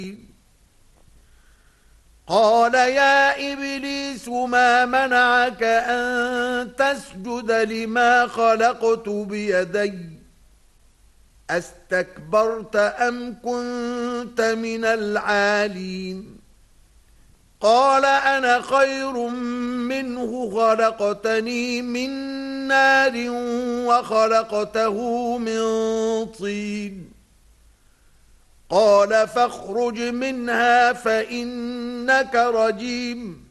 قال يا إبليس ما منعك أن تسجد لما خلقت بيدي أستكبرت أم كنت من العالين قال أنا خير منه خلقتني من نار وخلقته من طين قال فاخرج منها فإنك رجيم